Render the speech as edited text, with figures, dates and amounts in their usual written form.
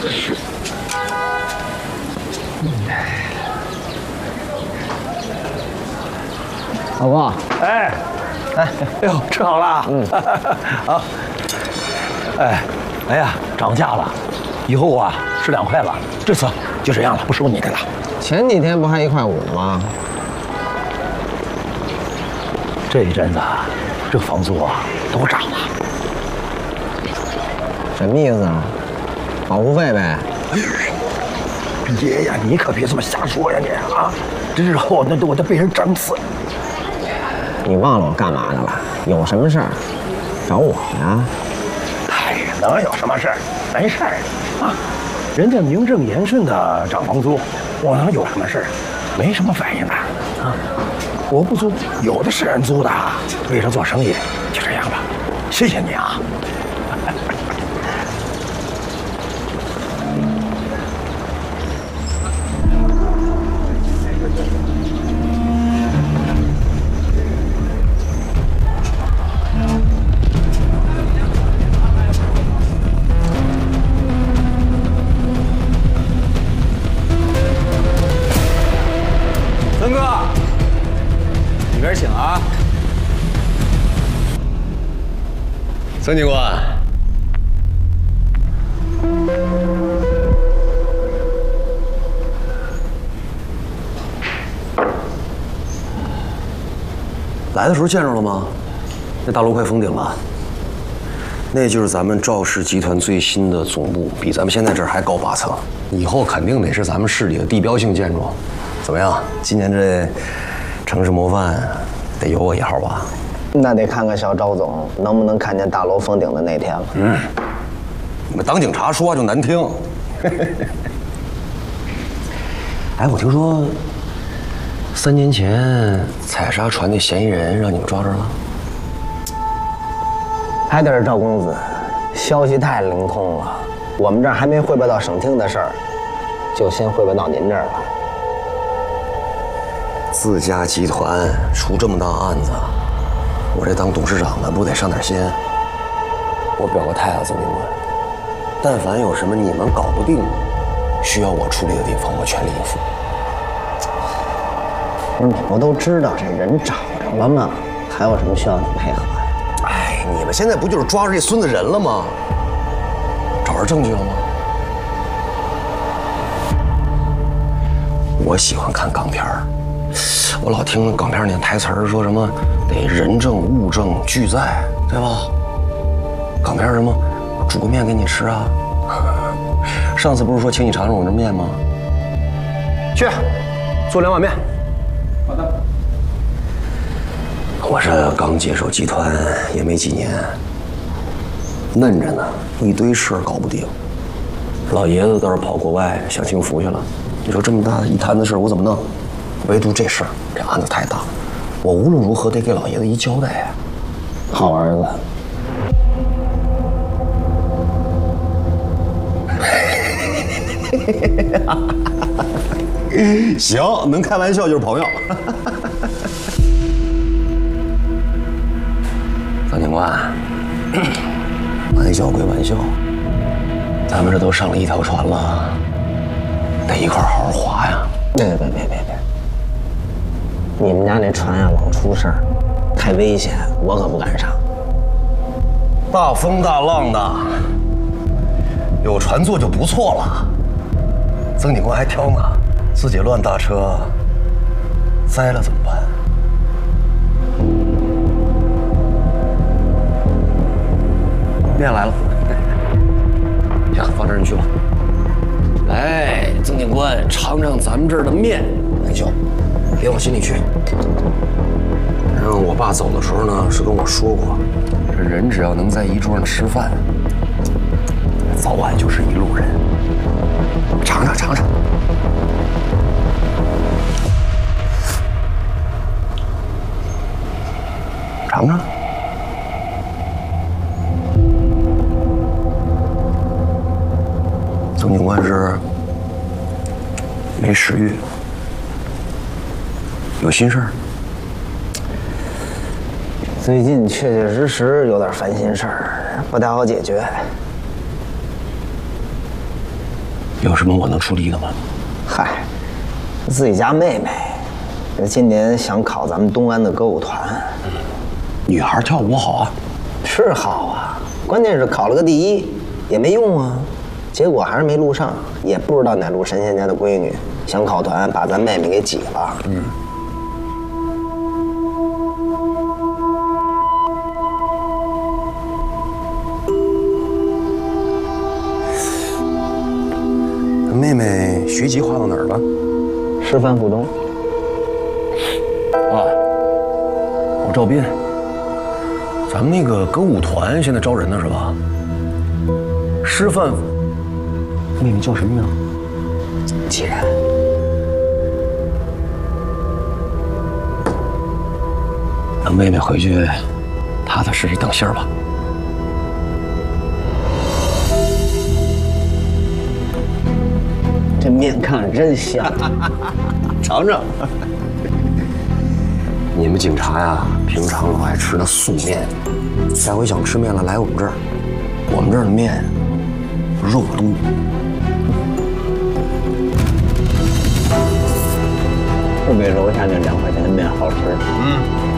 老公， 哎，哎呦，吃好了。好。哎呀，涨价了，以后啊是2块了，这次就这样了，不收你的了。 前几天不还1.5块吗？ 这一阵子，这个房租啊都涨了。 什么意思啊？保护费呗。 爷呀，你可别这么瞎说呀你啊！日后那我得被人整死。 你忘了我干嘛的了？有什么事儿找我呀？ 哎呀，能有什么事儿？没事儿啊，人家名正言顺的涨房租，我能有什么事儿？没什么反应的啊。我不租，有的是人租的。为了做生意，就这样吧。谢谢你啊。 曾哥，里边请啊。 曾警官，来的时候见着了吗？那大楼快封顶了，那就是咱们赵氏集团最新的总部，比咱们现在这儿还高8层，以后肯定得是咱们市里的地标性建筑。怎么样？今年这城市模范得有我1号吧？ 那得看看小赵总能不能看见大楼封顶的那天了。 你们当警察说话就难听。哎，我听说3年前采砂船的嫌疑人让你们抓着了， 还得是赵公子，消息太灵通了，我们这儿还没汇报到省厅的事儿，就先汇报到您这儿了。 自家集团出这么大案子，我这当董事长的不得上点心？我表个态啊，曾警官，但凡有什么你们搞不定、需要我处理的地方，我全力以赴。 你不都知道这人找着了吗？还有什么需要你配合的？ 哎，你们现在不就是抓住这孙子人了吗？找着证据了吗？我喜欢看港片儿，我老听港片那台词儿说什么得人证物证俱在，对吧？港片什么煮个面给你吃啊？上次不是说请你尝尝我这面吗？去，做2碗面。好的。我这刚接手集团也没几年，嫩着呢，一堆事儿搞不定。老爷子倒是跑国外享清福去了。你说这么大一摊子事儿我怎么弄？唯独这事儿，这案子太大，我无论如何得给老爷子一交代呀。 好儿子。 行，能开玩笑就是朋友。张警官，玩笑归玩笑，咱们这都上了一条船了，得一块好好划呀。 别！你们家那船呀老出事儿，太危险，我可不敢上。 大风大浪的，有船坐就不错了。曾警官还挑呢，自己乱搭车，栽了怎么办？面来了，行，放这儿你去吧。来，曾警官，尝尝咱们这儿的面，很香，别往心里去。反正我爸走的时候呢，是跟我说过，这人只要能在一桌上吃饭，早晚就是一路人。尝尝，尝尝。尝尝。曾警官是没食欲，有心事儿。 最近确确实实有点烦心事儿，不太好解决。 有什么我能出力的吗？ 嗨，自己家妹妹，今年想考咱们东安的歌舞团。 女孩跳舞好啊， 是好啊，关键是考了个第一也没用啊，结果还是没录上，也不知道哪路神仙家的闺女想考团，把咱妹妹给挤了。 妹妹学籍划到哪儿了？ 师范附中。 啊，我赵斌，咱们那个歌舞团现在招人呢是吧？师范，妹妹叫什么名？ 既然让妹妹回去踏踏实实等信儿吧。 这面看着真香， 尝尝。你们警察呀，平常老爱吃的素面，下回想吃面了，来我们这儿。我们这儿的面肉多。 不比楼下那2块钱的面好吃。